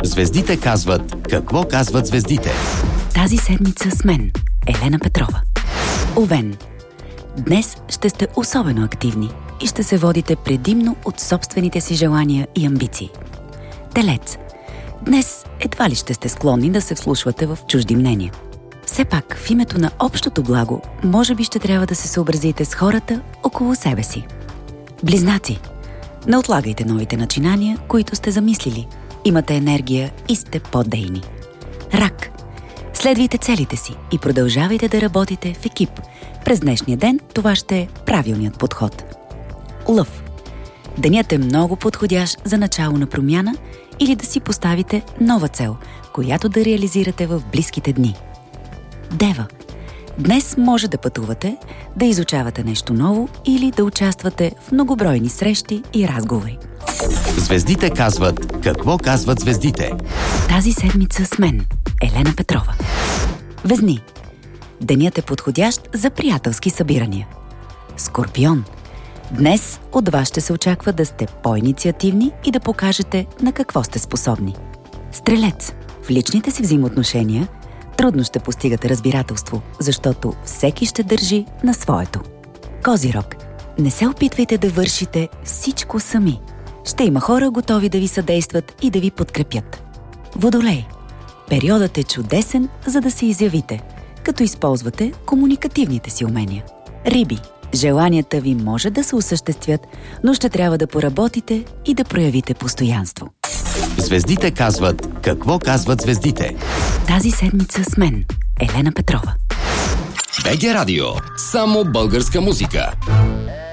Звездите казват какво казват звездите. Тази седмица с мен, Елена Петрова. Овен. Днес ще сте особено активни и ще се водите предимно от собствените си желания и амбиции. Телец. Днес едва ли ще сте склонни да се вслушвате в чужди мнения. Все пак, в името на общото благо, може би ще трябва да се съобразите с хората около себе си. Близнаци. Не отлагайте новите начинания, които сте замислили. Имате енергия и сте по-дейни. Рак. Следвайте целите си и продължавайте да работите в екип. През днешния ден това ще е правилният подход. Лъв. Денят е много подходящ за начало на промяна или да си поставите нова цел, която да реализирате в близките дни. Дева. Днес може да пътувате, да изучавате нещо ново или да участвате в многобройни срещи и разговори. Звездите казват какво казват звездите. Тази седмица с мен, Елена Петрова. Везни. Денят е подходящ за приятелски събирания. Скорпион. Днес от вас ще се очаква да сте по-инициативни и да покажете на какво сте способни. Стрелец. В личните си взаимоотношения трудно ще постигате разбирателство, защото всеки ще държи на своето. Козирог. Не се опитвайте да вършите всичко сами. Ще има хора готови да ви съдействат и да ви подкрепят. Водолей. Периодът е чудесен, за да се изявите, като използвате комуникативните си умения. Риби. Желанията ви може да се осъществят, но ще трябва да поработите и да проявите постоянство. Звездите казват какво казват звездите. Тази седмица с мен, Елена Петрова. БГ Радио. Само българска музика.